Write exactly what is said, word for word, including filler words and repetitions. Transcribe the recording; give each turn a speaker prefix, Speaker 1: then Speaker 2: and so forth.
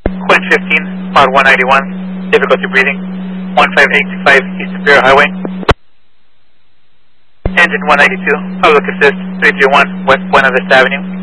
Speaker 1: Quinn fifteen, Pod one ninety-one, difficulty breathing, one five eight two five East Imperial Highway. Engine one ninety-two, public assist, three three one West Buena Vista Avenue.